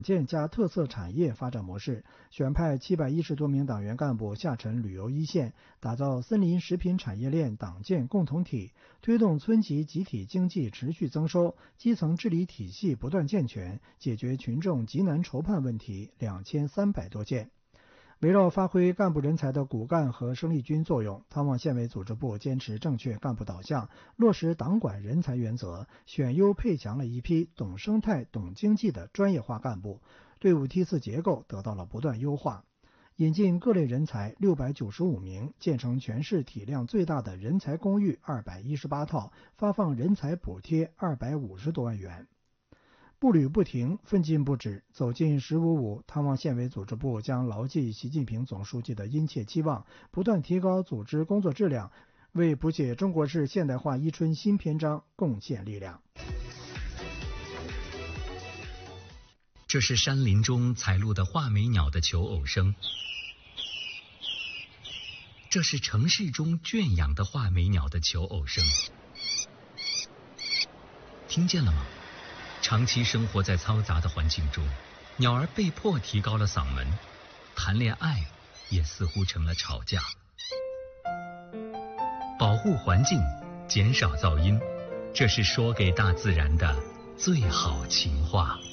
建加特色产业发展模式，选派710多名党员干部下沉旅游一线，打造森林食品产业链党建共同体，推动村级集体经济持续增收，基层治理体系不断健全，解决群众急难愁盼问题2300多件。围绕发挥干部人才的骨干和生力军作用，汤旺县委组织部坚持正确干部导向，落实党管人才原则，选优配强了一批懂生态、懂经济的专业化干部，队伍梯次结构得到了不断优化。引进各类人才695名，建成全市体量最大的人才公寓218套，发放人才补贴250多万元。步履不停，奋进不止，走进“15+5”，汤旺县委组织部将牢记习近平总书记的殷切期望，不断提高组织工作质量，为谱写中国式现代化伊春新篇章贡献力量。 这是山林中采录的画眉鸟的求偶声，这是城市中圈养的画眉鸟的求偶声。听见了吗？长期生活在嘈杂的环境中，鸟儿被迫提高了嗓门，谈恋爱也似乎成了吵架。保护环境，减少噪音，这是说给大自然的最好情话。